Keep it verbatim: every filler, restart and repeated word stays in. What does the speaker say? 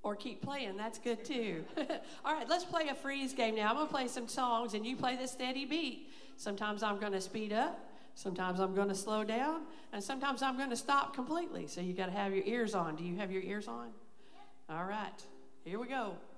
or keep playing. That's good too. All right, let's play a freeze game now. I'm going to play some songs, and you play the steady beat. Sometimes I'm going to speed up. Sometimes I'm going to slow down. And sometimes I'm going to stop completely. So you got to have your ears on. Do you have your ears on? All right, here we go.